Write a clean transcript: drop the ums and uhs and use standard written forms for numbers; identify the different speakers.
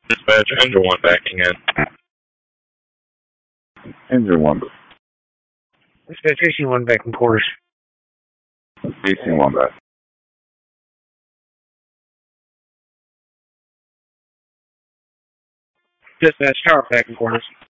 Speaker 1: Dispatch, Engine 1 backing in.
Speaker 2: Engine 1.
Speaker 3: Dispatch, AC 1 back in quarters.
Speaker 2: AC 1 back.
Speaker 3: Dispatch, tower back in quarters.